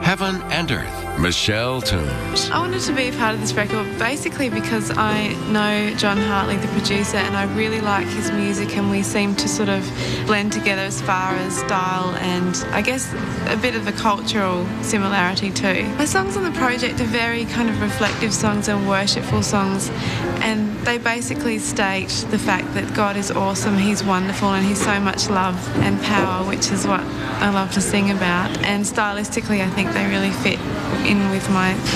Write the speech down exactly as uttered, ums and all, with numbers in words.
Heaven and Earth, Michelle Toombs. I wanted to be a part of this record basically because I know John Hartley, the producer, and I really like his music, and we seem to sort of blend together as far as style and I guess a bit of a cultural similarity too. My songs on the project are very kind of reflective songs and worshipful songs, and they basically state the fact that God is awesome, He's wonderful, and He's so much love and power, which is what I love to sing about. And stylistically, I think they really fit in with my